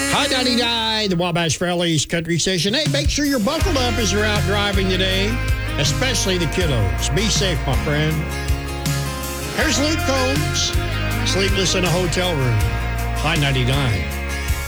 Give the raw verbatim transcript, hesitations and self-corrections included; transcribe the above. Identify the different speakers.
Speaker 1: Hi, ninety-nine, the Wabash Valley's country station. Hey, make sure you're buckled up as you're out driving today, especially the kiddos. Be safe, my friend. Here's Luke Combs, Sleepless in a Hotel Room. Hi, ninety-nine.